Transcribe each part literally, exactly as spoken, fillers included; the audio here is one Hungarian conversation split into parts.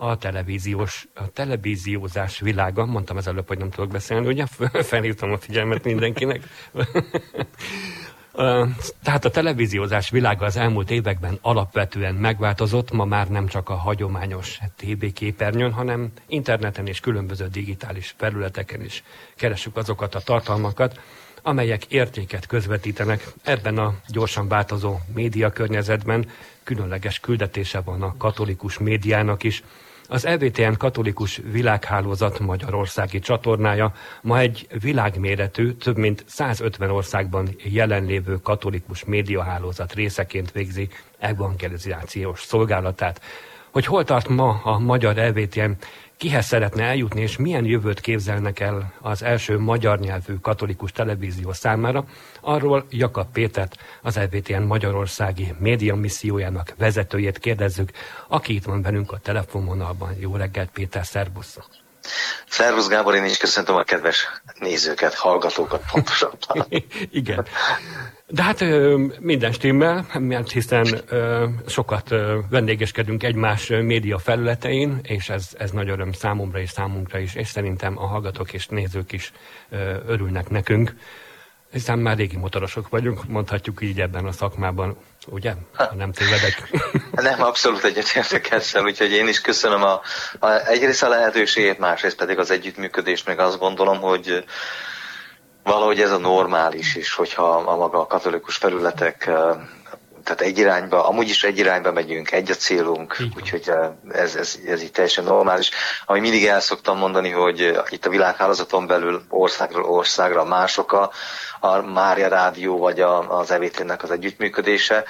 a televíziós, a televíziózás világa. Mondtam az előbb, hogy nem tudok beszélni, ugye? Felhívtam a figyelmet mindenkinek. Tehát a televíziózás világa az elmúlt években alapvetően megváltozott, ma már nem csak a hagyományos té vé képernyőn, hanem interneten és különböző digitális felületeken is keressük azokat a tartalmakat, amelyek értéket közvetítenek. Ebben a gyorsan változó médiakörnyezetben különleges küldetése van a katolikus médiának is. Az é vé té en Katolikus Világhálózat magyarországi csatornája ma egy világméretű, több mint százötven országban jelenlévő katolikus médiahálózat részeként végzi evangelizációs szolgálatát. Hogy hol tart ma a magyar é vé té en, kihez szeretne eljutni, és milyen jövőt képzelnek el az első magyar nyelvű katolikus televízió számára, arról Jakab Pétert, az é vé té en magyarországi média missziójának vezetőjét kérdezzük, aki itt van velünk a telefonvonalban. Jó reggelt, Péter, szervusz! Szervusz Gábor, én is köszöntöm a kedves nézőket, hallgatókat pontosabban. Igen. De hát minden stimmel, mert hiszen sokat vendégeskedünk egymás média felületein, és ez, ez nagy öröm számomra és számunkra is, és szerintem a hallgatók és nézők is örülnek nekünk, hiszen már régi motorosok vagyunk, mondhatjuk így ebben a szakmában, ugye? Ha nem tévedek. Nem, abszolút egyetértek ezzel, úgyhogy én is köszönöm a, a, egyrészt a lehetőségét, másrészt pedig az együttműködést, meg azt gondolom, hogy valahogy ez a normális is, hogyha a maga a katolikus felületek, tehát egy irányba, amúgy is egy irányba megyünk, egy a célunk, úgyhogy ez, ez, ez így teljesen normális. Ami mindig el szoktam mondani, hogy itt a világhálózaton belül országról országra mások a, a Mária Rádió vagy a, az é vé té-nek az együttműködése.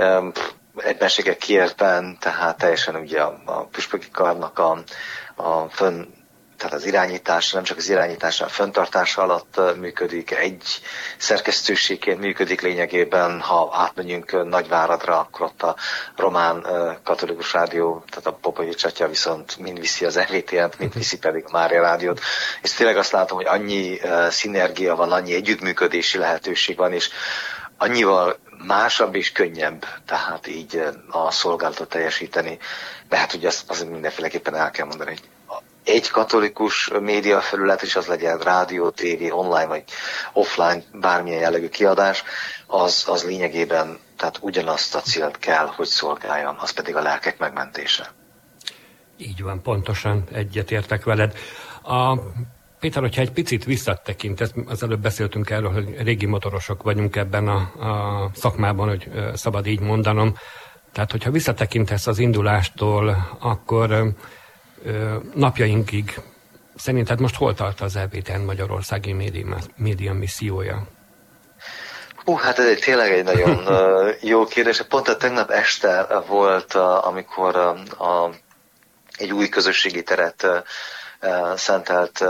Ebbenségek kiérten, tehát teljesen ugye a, a püspöki karnak a, a fönn, tehát az irányítás, nem csak az irányítás, a fenntartása alatt működik, egy szerkesztőségként működik lényegében, ha átmegyünk Nagyváradra, akkor ott a román katolikus rádió, tehát a Popovics atya viszont mind viszi az é vé té-t, mind viszi pedig a Mária Rádiót, és tényleg azt látom, hogy annyi szinergia van, annyi együttműködési lehetőség van, és annyival másabb és könnyebb, tehát így a szolgálatot teljesíteni, de hát ugye azt, azt mindenféleképpen el kell mondani, hogy egy katolikus média felület, és az legyen rádió, tévé, online vagy offline, bármilyen jellegű kiadás, az, az lényegében tehát ugyanazt a célt kell, hogy szolgáljon, az pedig a lelkek megmentése. Így van, pontosan egyetértek veled. A Péter, hogyha egy picit visszatekintesz, az előbb beszéltünk erről, hogy régi motorosok vagyunk ebben a, a szakmában, hogy szabad így mondanom. Tehát, hogyha visszatekintesz az indulástól, akkor napjainkig szerinted most hol tart az é vé té en magyarországi média, média missziója? Hú, hát ez egy, tényleg egy nagyon jó kérdés. Pont a tegnap este volt, amikor a, a, egy új közösségi teret szentelt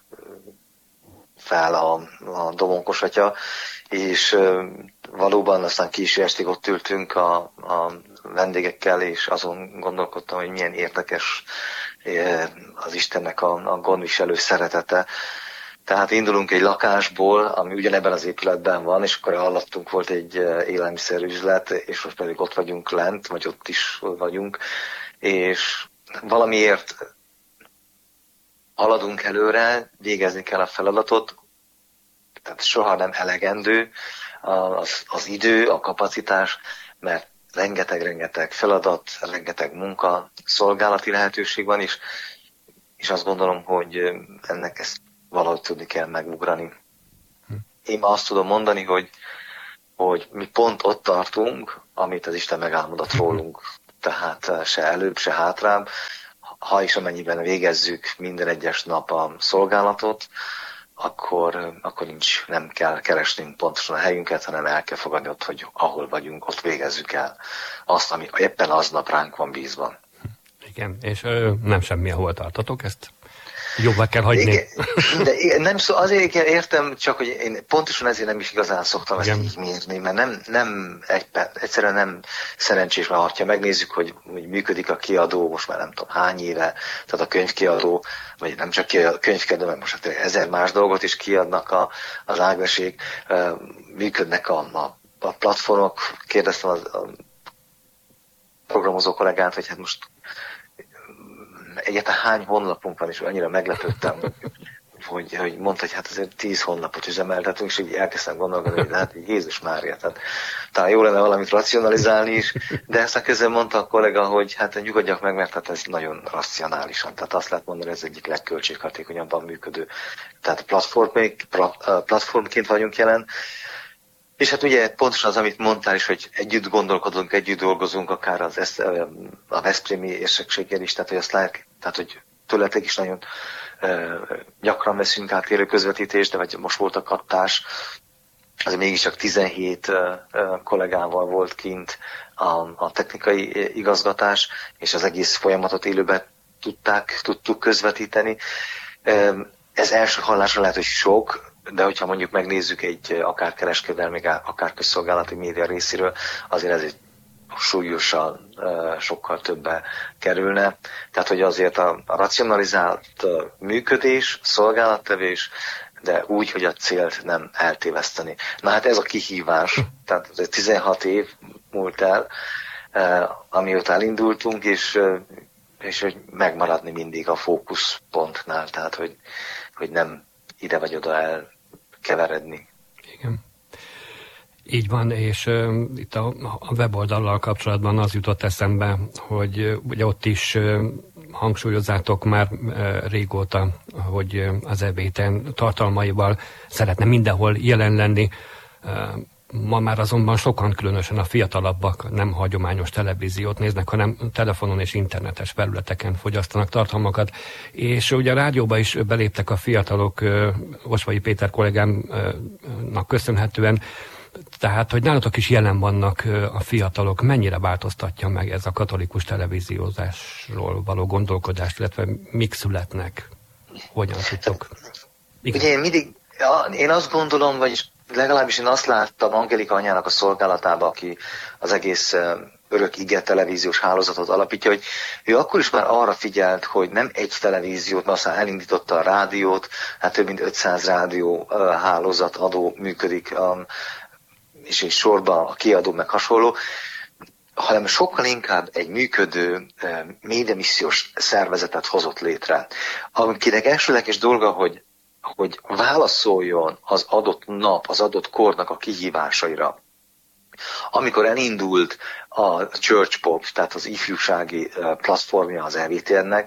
fel a, a Domonkos atya, és valóban aztán késő estig ott ültünk a, a vendégekkel, és azon gondolkodtam, hogy milyen érdekes az Istennek a, a gondviselő szeretete. Tehát indulunk egy lakásból, ami ugyanebben az épületben van, és akkor alattunk volt egy élelmiszerüzlet, és most pedig ott vagyunk lent, vagy ott is vagyunk, és valamiért haladunk előre, végezni kell a feladatot, tehát soha nem elegendő az, az idő, a kapacitás, mert rengeteg-rengeteg feladat, rengeteg munka, szolgálati lehetőség van is, és azt gondolom, hogy ennek ezt valahogy tudni kell megugrani. Én ma azt tudom mondani, hogy, hogy mi pont ott tartunk, amit az Isten megálmodott rólunk. Tehát se előbb, se hátrább, ha és amennyiben végezzük minden egyes nap a szolgálatot, akkor, akkor nincs, nem kell keresnünk pontosan a helyünket, hanem el kell fogadni ott, hogy ahol vagyunk, ott végezzük el azt, ami éppen aznap ránk van bízva. Igen, és ö, nem semmi, ahol tartatok, ezt jobbá kell hagyni. Igen, de nem szó, azért értem, csak hogy én pontosan ezért nem is igazán szoktam Igen. ezt így mérni, mert nem, nem egy, egyszerűen nem szerencsés, mert ha megnézzük, hogy, hogy működik a kiadó, most már nem tudom hány éve, tehát a könyvkiadó, vagy nem csak a könyvkiadó, mert most ezer más dolgot is kiadnak a, az ágvesék, működnek a, a, a platformok. Kérdeztem az a programozó kollégát, hogy hát most egyáltalán hány honlapunk van, és annyira meglepődtem, hogy, hogy mondta, hogy hát azért tíz honlapot üzemeltetünk, és így elkezdtem gondolkodni, hogy hát Jézus Mária, tehát talán jó lenne valamit racionalizálni is, de aztán közben mondta a kollega, hogy hát nyugodjak meg, mert hát ez nagyon racionálisan, tehát azt lehet mondani, hogy ez egyik legköltséghatékonyabban működő. Tehát platform, platformként vagyunk jelen, és hát ugye pontosan az, amit mondtál is, hogy együtt gondolkodunk, együtt dolgozunk, akár az, a veszprémi érsekséggel is, tehát hogy azt lát, tehát hogy tőletek is nagyon uh, gyakran veszünk át élő közvetítést, de vagy most volt a kattás, az mégiscsak tizenhét uh, uh, kollégával volt kint a, a technikai igazgatás, és az egész folyamatot élőben tudták, tudtuk közvetíteni. Um, ez első hallásra lehet, hogy sok, de hogyha mondjuk megnézzük egy akár kereskedelmi, akár közszolgálati média részéről, azért ez egy súlyosan sokkal többe kerülne. Tehát, hogy azért a racionalizált működés, szolgálattevés, de úgy, hogy a célt nem eltéveszteni. Na hát ez a kihívás, tehát ez tizenhat év múlt el, amióta elindultunk, és, és hogy megmaradni mindig a fókuszpontnál, tehát hogy, hogy nem ide vagy oda elkeveredni. Igen. Így van, és uh, itt a, a weboldallal kapcsolatban az jutott eszembe, hogy uh, ugye ott is uh, hangsúlyozzátok már uh, régóta, hogy uh, az é bé té tartalmaival szeretne mindenhol jelen lenni. Uh, ma már azonban sokan, különösen a fiatalabbak nem hagyományos televíziót néznek, hanem telefonon és internetes felületeken fogyasztanak tartalmakat. És ugye a rádióba is beléptek a fiatalok, uh, Osvai Péter kollégámnak köszönhetően. Tehát, hogy nálatok is jelen vannak a fiatalok, mennyire változtatja meg ez a katolikus televíziózásról való gondolkodást, illetve mik születnek? Hogyan tudtok? Igen. Ugye én mindig, én azt gondolom, vagy legalábbis én azt láttam Angelika anyának a szolgálatában, aki az egész örök ige televíziós hálózatot alapítja, hogy ő akkor is már arra figyelt, hogy nem egy televíziót, mert aztán elindította a rádiót, hát több mint ötszáz rádió hálózat adó működik, és egy sorban a kiadó meg hasonló, hanem sokkal inkább egy működő médiamissziós szervezetet hozott létre, akinek elsőleges dolga, hogy, hogy válaszoljon az adott nap, az adott kornak a kihívásaira. Amikor elindult a Church Pop, tehát az ifjúsági platformja az é vé té-nek,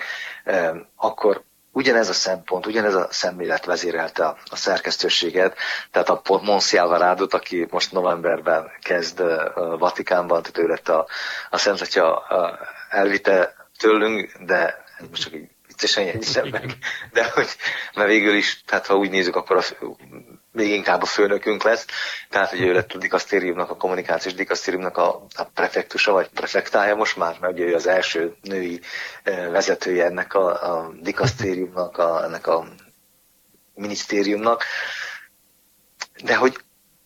akkor ugyanez a szempont, ugyanez a szemlélet vezérelte a, a szerkesztőséget, tehát a Monsi Alvaradót, aki most novemberben kezd a Vatikánban, tehát ő lett a, a Szent Atya elvitte tőlünk, de most csak így viccesen jegyzem meg, de hogy, mert végül is, tehát ha úgy nézzük, akkor a, még inkább a főnökünk lesz, tehát hogy ő lett a dikasztériumnak, a kommunikációs dikasztériumnak a, a prefektusa, vagy prefektája most már, mert ugye ő az első női vezetője ennek a, a dikasztériumnak, a, ennek a minisztériumnak, de hogy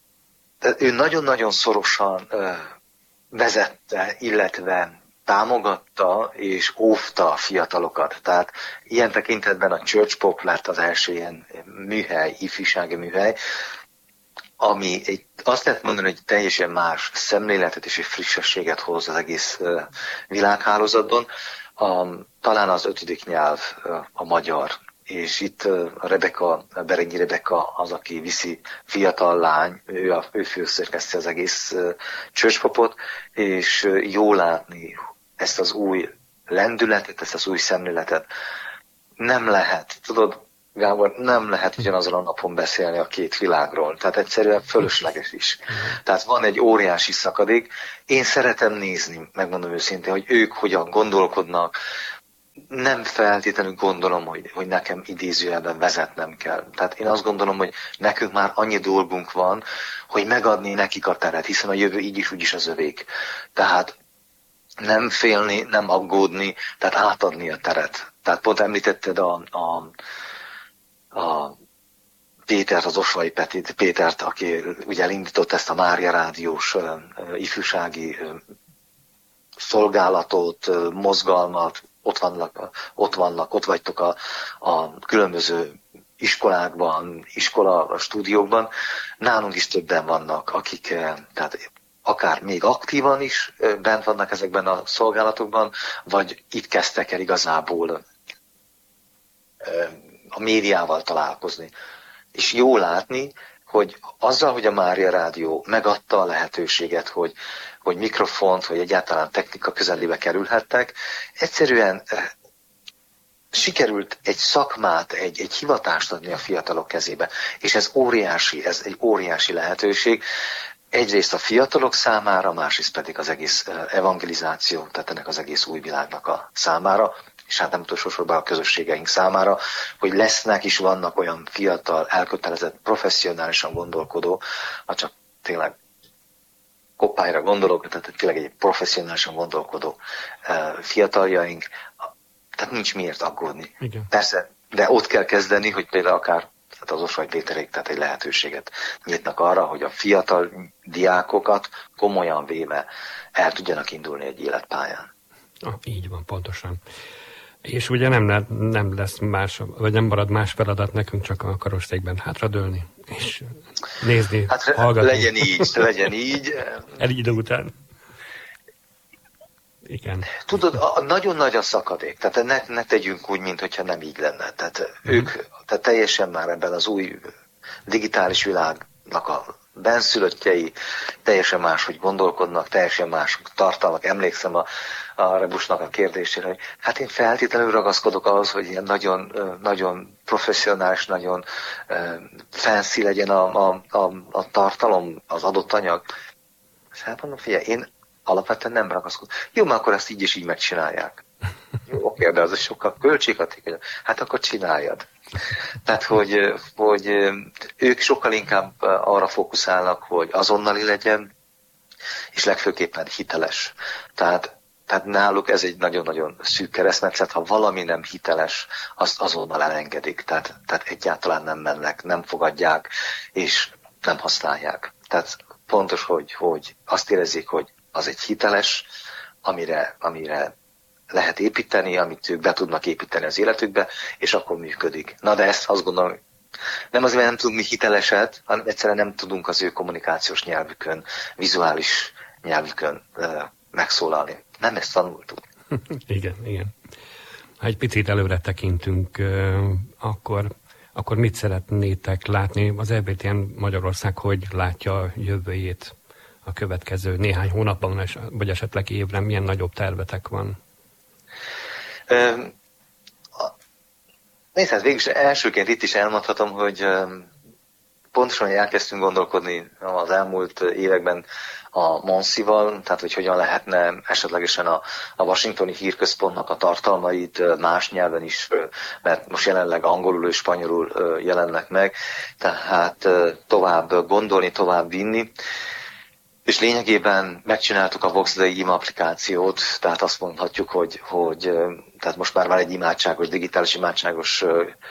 ő nagyon-nagyon szorosan vezette, illetve támogatta és óvta a fiatalokat. Tehát ilyen tekintetben a Church Pop lett az első ilyen műhely, ifjúsági műhely, ami egy, azt lehet mondani, hogy teljesen más szemléletet és egy frissességet hoz az egész világhálózatban. A, talán az ötödik nyelv a magyar, és itt a Rebeka, a Berényi Rebeka az, aki viszi fiatal lány, ő, a, ő főszerkeszti az egész Church Popot, és jó látni ezt az új lendületet, ezt az új szemléletet. Nem lehet, tudod, Gábor, nem lehet ugyanazon a napon beszélni a két világról. Tehát egyszerűen fölösleges is. Tehát van egy óriási szakadék. Én szeretem nézni, megmondom őszintén, hogy ők hogyan gondolkodnak. Nem feltétlenül gondolom, hogy, hogy nekem idézőjelben vezetnem kell. Tehát én azt gondolom, hogy nekünk már annyi dolgunk van, hogy megadni nekik a teret, hiszen a jövő így is úgy is az övék. Tehát nem félni, nem aggódni, tehát átadni a teret. Tehát pont említetted a, a, a Pétert, az Osvai Petit, Pétert, aki ugye elindított ezt a Mária rádiós uh, ifjúsági uh, szolgálatot, uh, mozgalmat, ott vannak, ott vannak, ott vagytok a, a különböző iskolákban, iskola stúdiókban. Nálunk is többen vannak, akik uh, tehát akár még aktívan is bent vannak ezekben a szolgálatokban, vagy itt kezdtek el igazából a médiával találkozni. És jó látni, hogy azzal, hogy a Mária Rádió megadta a lehetőséget, hogy, hogy mikrofont, vagy egyáltalán technika közelébe kerülhettek, egyszerűen sikerült egy szakmát, egy, egy hivatást adni a fiatalok kezébe. És ez óriási, ez egy óriási lehetőség. Egyrészt a fiatalok számára, másrészt pedig az egész evangelizáció, tehát ennek az egész új világnak a számára, és hát nem utolsó sorban a közösségeink számára, hogy lesznek is vannak olyan fiatal, elkötelezett, professzionálisan gondolkodó, ha csak tényleg Koppályra gondolok, tehát tényleg egy professzionálisan gondolkodó fiataljaink, tehát nincs miért aggódni. Igen. Persze, de ott kell kezdeni, hogy például akár tehát az Osvald Péterék, tehát egy lehetőséget nyitnak arra, hogy a fiatal diákokat komolyan véve el tudjanak indulni egy életpályán. Ah, így van, pontosan. És ugye nem, le, nem lesz más, vagy nem marad más feladat nekünk, csak a karosszékben hátradőlni, és nézni, hát, hallgatni. Legyen így, legyen így. El idő után. Igen. Tudod, a, nagyon nagy a szakadék, tehát ne, ne tegyünk úgy, mintha nem így lenne. Tehát mm. ők tehát teljesen már ebben az új digitális világnak a benszülöttjei teljesen máshogy gondolkodnak, teljesen más tartalmak. Emlékszem a, a Rebusnak a kérdésére, hogy hát én feltétlenül ragaszkodok ahhoz, hogy ilyen nagyon, nagyon professzionális, nagyon fancy legyen a, a, a, a tartalom, az adott anyag. Hát mondom, figyelj, én alapvetően nem ragaszkodok. Jó, már akkor ezt így és így megcsinálják. Jó, oké, de az sokkal költséghatékonyabb. Hát akkor csináljad. Tehát, hogy, hogy ők sokkal inkább arra fókuszálnak, hogy azonnali legyen, és legfőképpen hiteles. Tehát, tehát náluk ez egy nagyon-nagyon szűk keresztmetszet, ha valami nem hiteles, azt azonnal elengedik. Tehát, tehát egyáltalán nem mennek, nem fogadják, és nem használják. Tehát fontos, hogy, hogy azt érezzék, hogy az egy hiteles, amire, amire lehet építeni, amit ők be tudnak építeni az életükbe, és akkor működik. Na de ezt azt gondolom, nem azért, mert nem tudunk mi hiteleset, hanem egyszerűen nem tudunk az ő kommunikációs nyelvükön, vizuális nyelvükön uh, megszólalni. Nem ezt tanultuk. Igen, igen. Ha egy picit előre tekintünk, uh, akkor, akkor mit szeretnétek látni? Az é bé té en Magyarország hogy látja a jövőjét a következő néhány hónapban, vagy esetleg évre? Milyen nagyobb tervetek van? Nézd, hát végülis elsőként itt is elmondhatom, hogy pontosan elkezdtünk gondolkodni az elmúlt években a Monsival, tehát hogy hogyan lehetne esetlegesen a, a Washingtoni Hírközpontnak a tartalmait más nyelven is, mert most jelenleg angolul és spanyolul jelennek meg, tehát tovább gondolni, tovább vinni. És lényegében megcsináltuk a Voxdei Ima applikációt, tehát azt mondhatjuk, hogy, hogy tehát most már van egy imádságos, digitális imádságos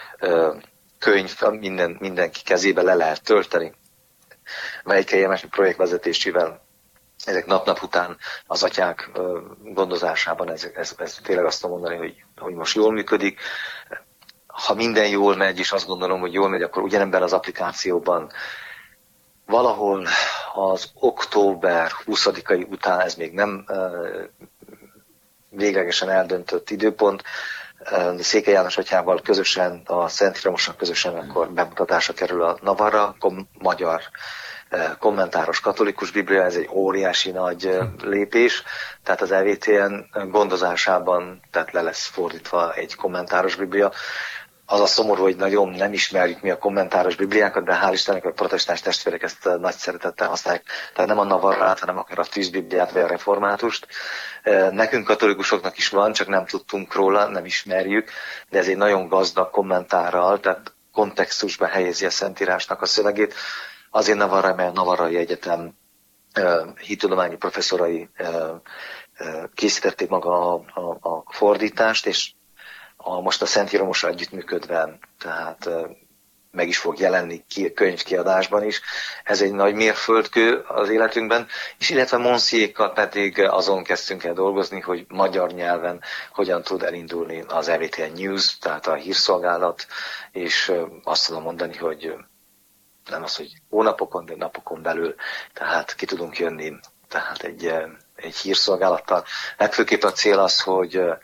könyv, minden, mindenki kezébe le lehet tölteni. Melyik helyemes projektvezetésével ezek nap-nap után az atyák gondozásában ez, ez, ez tényleg azt tudom mondani, hogy, hogy most jól működik. Ha minden jól megy, és azt gondolom, hogy jól megy, akkor ugyanebben az applikációban valahol az október huszadikai után, ez még nem uh, véglegesen eldöntött időpont, uh, Székely János atyával közösen, a Szent Híramossal közösen akkor bemutatásra kerül a Navarra, kom- magyar uh, kommentáros katolikus biblia, ez egy óriási nagy uh, lépés, tehát az é vé té en gondozásában tehát le lesz fordítva egy kommentáros biblia. Az a szomorú, hogy nagyon nem ismerjük mi a kommentáros bibliákat, de hál' Istennek a protestáns testvérek ezt nagy szeretettel használják. Tehát nem a Navarrát, hanem akár a tűzbibliát vagy a reformátust. Nekünk katolikusoknak is van, csak nem tudtunk róla, nem ismerjük, de ez egy nagyon gazdag kommentárral, tehát kontextusba helyezi a Szentírásnak a szövegét. Azért Navarra, mert a Navarrai Egyetem hittudományi professzorai készítették maga a, a, a fordítást, és A, most a Szent Híramossal együttműködve, tehát uh, meg is fog jelenni ki, könyvkiadásban is. Ez egy nagy mérföldkő az életünkben, és illetve Monsiékkal pedig azon kezdtünk el dolgozni, hogy magyar nyelven hogyan tud elindulni az é vé té en News, tehát a hírszolgálat, és uh, azt tudom mondani, hogy nem az, hogy hónapokon, de napokon belül, tehát ki tudunk jönni, tehát egy, egy hírszolgálattal. Legfőképp a cél az, hogy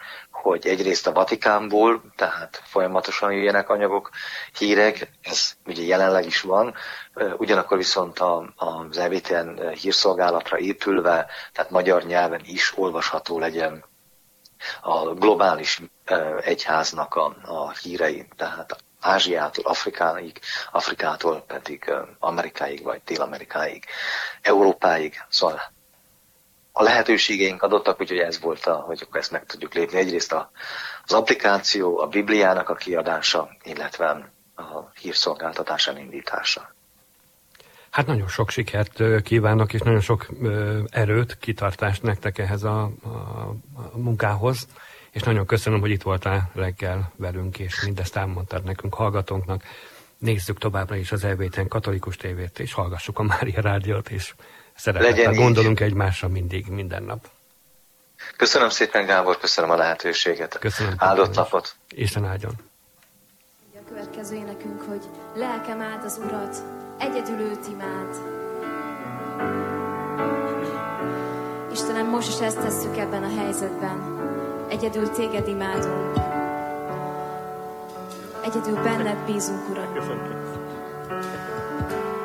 hogy egyrészt a Vatikánból, tehát folyamatosan jöjjenek anyagok, hírek, ez ugye jelenleg is van, ugyanakkor viszont a, az e vé té en hírszolgálatra épülve, tehát magyar nyelven is olvasható legyen a globális egyháznak a, a hírei, tehát Ázsiától Afrikáig, Afrikától pedig Amerikáig, vagy Dél-Amerikáig, Európáig. Szóval a lehetőségeink adottak, úgyhogy ez volt, a, hogy akkor ezt meg tudjuk lépni. Egyrészt a, az applikáció, a Bibliának a kiadása, illetve a hírszolgáltatás elindítása. Hát nagyon sok sikert kívánok, és nagyon sok erőt, kitartást nektek ehhez a, a, a munkához, és nagyon köszönöm, hogy itt voltál reggel velünk, és mindezt elmondtad nekünk, hallgatónknak. Nézzük továbbra is az e vé té en katolikus tévét, és hallgassuk a Mária Rádiót, és szeretettel gondolunk egymásra mindig, minden nap. Köszönöm szépen, Gábor, köszönöm a lehetőséget. Köszönöm. Áldott napot. Isten áldjon. A következő énekünk, hogy lelkem áld az Urat, egyedül őt imád. Istenem, most is ezt tesszük ebben a helyzetben. Egyedül téged imádunk. Egyedül benned bízunk, Uram.